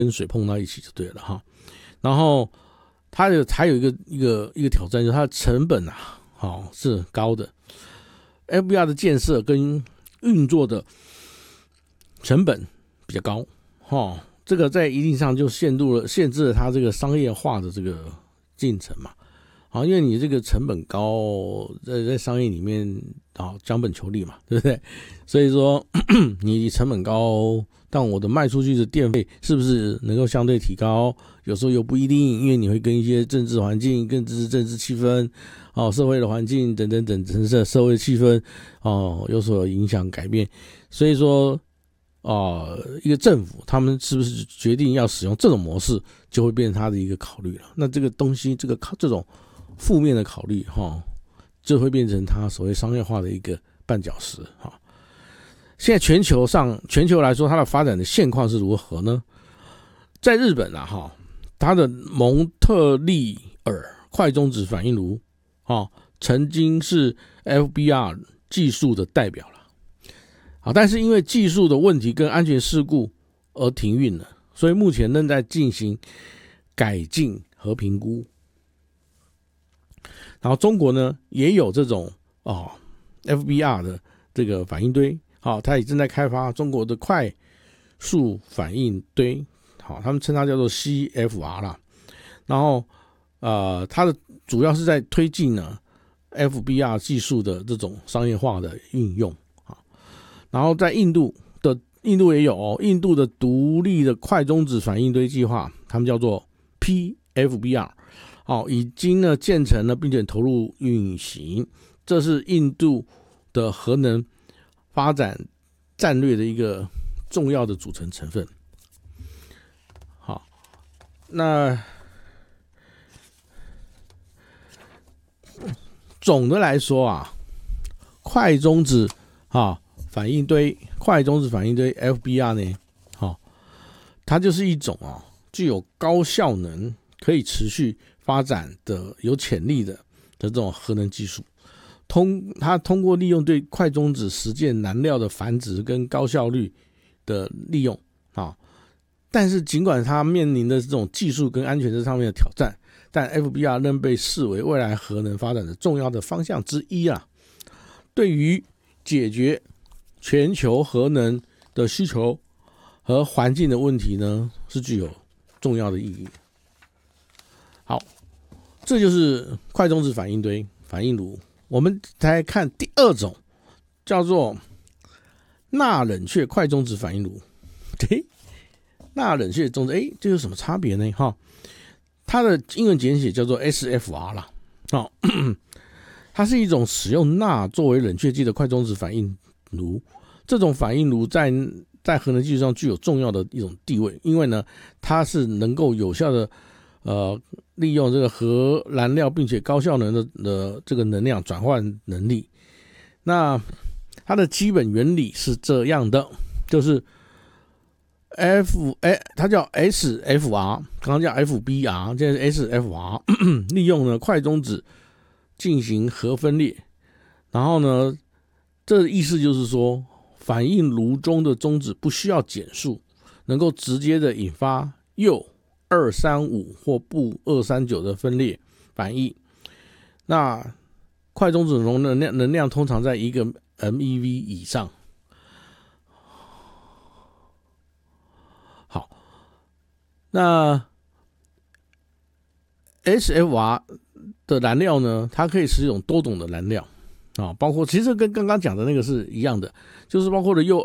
跟水碰到一起就对了哈。然后它还有一个挑战，就是它的成本是高的。FBR 的建设跟运作的成本比较高这个在一定上就限制了它这个商业化的这个进程嘛。因为你这个成本高，在商业里面将本求利嘛，对不对？所以说你成本高，但我的卖出去的电费是不是能够相对提高？有时候又不一定，因为你会跟一些政治环境、跟政治气氛、社会的环境等等等社会气氛有所影响改变。所以说一个政府他们是不是决定要使用这种模式，就会变成他的一个考虑了。那这个东西，这种负面的考虑就会变成它所谓商业化的一个绊脚石现在全球来说，它的发展的现况是如何呢？在日本它的蒙特利尔快中子反应炉曾经是 FBR 技术的代表了但是因为技术的问题跟安全事故而停运了，所以目前正在进行改进和评估。然后中国呢也有这种FBR 的这个反应堆它也正在开发中国的快速反应堆他们称它叫做 CFR 啦。然后它的主要是在推进呢 FBR 技术的这种商业化的运用然后在印度也有印度的独立的快中子反应堆计划，他们叫做 PFBR已经呢建成了并且投入运行，这是印度的核能发展战略的一个重要的组成成分。好，那总的来说快中子反应堆 FBR 呢它就是一种具有高效能可以持续发展的有潜力的这种核能技术。它通过利用对快中子实践燃料的繁殖跟高效率的利用但是尽管它面临的这种技术跟安全这上面的挑战，但 FBR 仍被视为未来核能发展的重要的方向之一对于解决全球核能的需求和环境的问题呢，是具有重要的意义。好，这就是快中子反应堆反应炉。我们来看第二种，叫做钠冷却快中子反应炉。钠冷却中子，这有什么差别呢？它的英文简写叫做 SFR 啦。它是一种使用钠作为冷却剂的快中子反应炉。这种反应炉在核能技术上具有重要的一种地位，因为呢，它是能够有效的利用这个核燃料，并且高效能的这个能量转换能力。那它的基本原理是这样的，就是它叫 SFR， 刚刚叫 FBR， 现在是 SFR 利用呢快中子进行核分裂。然后呢，这意思就是说，反应炉中的中子不需要减速，能够直接的引发铀235或钚239的分裂反应。那快中子中的能量通常在1个 MeV 以上。好，那 SFR 的燃料呢，它可以使用多种的燃料包括其实跟刚刚讲的那个是一样的，就是包括了铀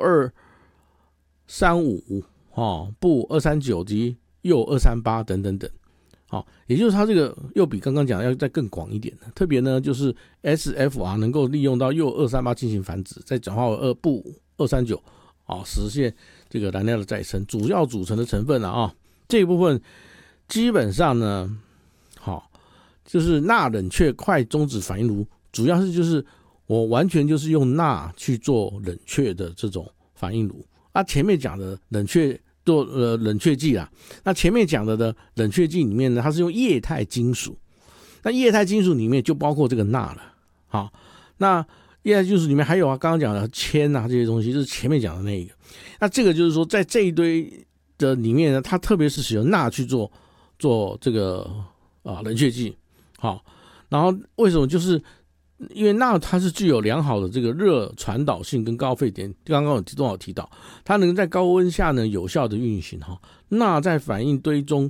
235钚239及铀238等等等也就是它这个又比刚刚讲的要再更广一点的。特别呢，就是 SFR 能够利用到铀238进行繁殖，再转化为钚239实现这个燃料的再生。主要组成的成分这一部分基本上呢就是钠冷却快中子反应炉，主要是就是我完全就是用钠去做冷却的这种反应炉前面讲的冷却剂那前面讲的冷却剂里面呢，它是用液态金属，那液态金属里面就包括这个钠了那液态金属里面还有刚刚讲的铅这些东西，就是前面讲的那个。那这个就是说，在这一堆的里面呢，它特别是使用钠去做这个冷却剂，好，然后为什么？就是因为钠它是具有良好的这个热传导性跟高沸点，刚刚有提到，它能在高温下呢有效的运行哈。钠在反应堆中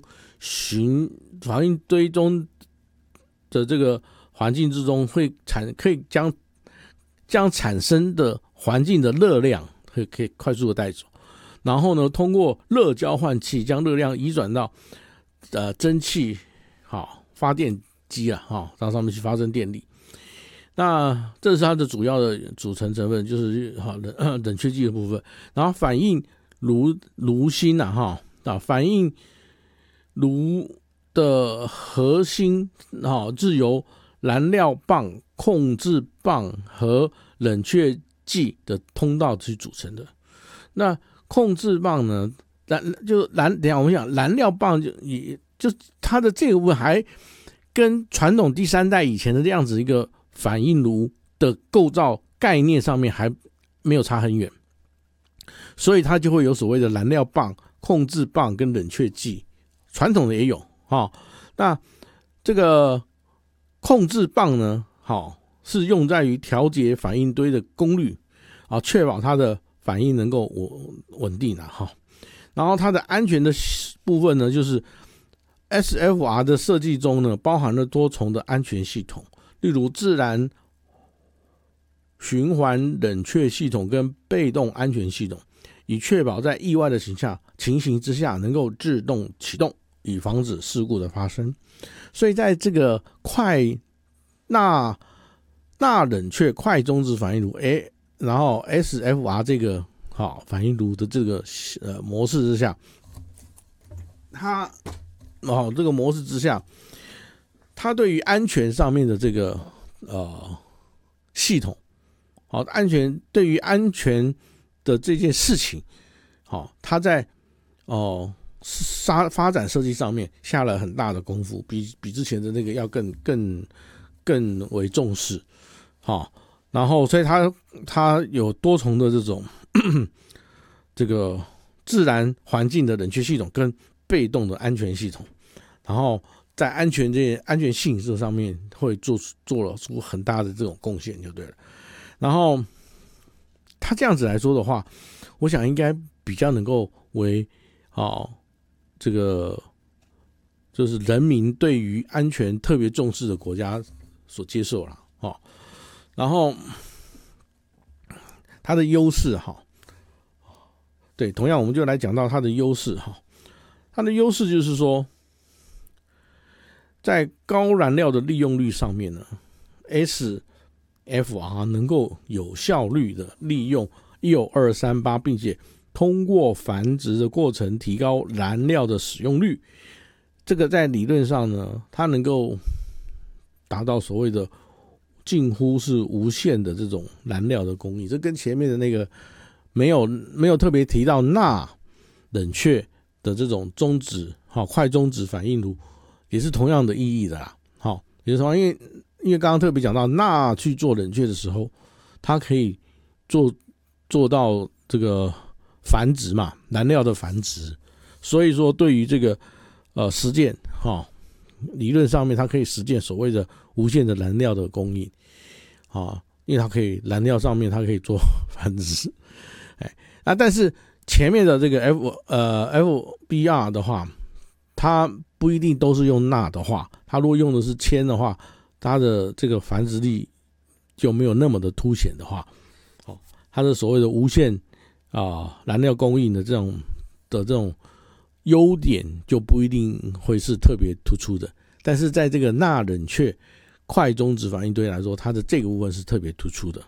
的这个环境之中可以将产生的环境的热量可以快速的带走，然后呢，通过热交换器将热量移转到蒸汽发电机让上面去发生电力。那这是它的主要的组成成分，就是冷却剂的部分。然后反应炉心反应炉的核心是由燃料棒、控制棒和冷却剂的通道去组成的。那控制棒呢，等一下我们讲燃料棒就它的这个部分还跟传统第三代以前的这样子一个反应炉的构造概念上面还没有差很远，所以它就会有所谓的燃料棒、控制棒跟冷却剂，传统的也有那这个控制棒呢，是用在于调节反应堆的功率确保它的反应能够稳定然后它的安全的部分呢，就是 SFR 的设计中呢，包含了多重的安全系统，例如自然循环冷却系统跟被动安全系统，以确保在意外的情形之下能够自动启动，以防止事故的发生。所以在这个钠冷却快中子反应炉然后 SFR 这个反应炉的这个模式之下，它这个模式之下，它对于安全上面的这个系统，对于安全的这件事情，它在发展设计上面下了很大的功夫，比之前的那个要更为重视，然后所以它有多重的这种这个自然环境的冷却系统跟被动的安全系统，然后在安全性这上面会做了出很大的这种贡献就对了。然后它这样子来说的话，我想应该比较能够为这个就是人民对于安全特别重视的国家所接受了然后它的优势对，同样我们就来讲到它的优势它的优势就是说，在高燃料的利用率上面呢 ，SFR 能够有效率的利用19238，并且通过繁殖的过程提高燃料的使用率。这个在理论上呢，它能够达到所谓的近乎是无限的这种燃料的供应。这跟前面的那个没有特别提到钠冷却的这种快中子反应炉也是同样的意义的啦。也是同样，因为刚刚特别讲到钠去做冷却的时候，它可以做到这个繁殖嘛，燃料的繁殖，所以说对于这个实践理论上面它可以实现所谓的无限的燃料的供应因为它可以燃料上面它可以做繁殖但是前面的这个 FBR 的话，它不一定都是用钠的话，它如果用的是铅的话，它的这个繁殖力就没有那么的凸显的话，它的所谓的无限燃料供应的这种优点就不一定会是特别突出的。但是在这个钠冷却快中子反应堆来说，它的这个部分是特别突出的。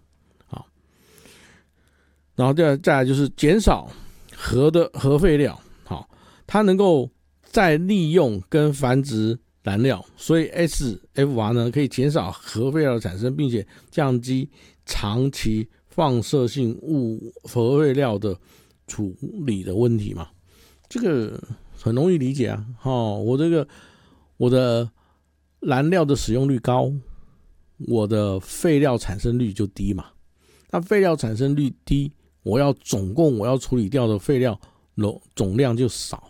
然后再来就是减少核废料，它能够再利用跟繁殖燃料，所以 SFR 呢可以减少核废料的产生，并且降低长期放射性核废料的处理的问题嘛。这个很容易理解我的燃料的使用率高，我的废料产生率就低嘛。那废料产生率低，我要处理掉的废料总量就少